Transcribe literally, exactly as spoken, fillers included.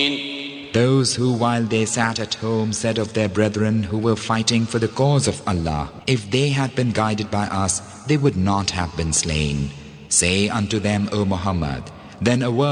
Those who while they sat at home said of their brethren who were fighting for the cause of Allah, if they had been guided by us, they would not have been slain. Say unto them, O Muhammad, then a word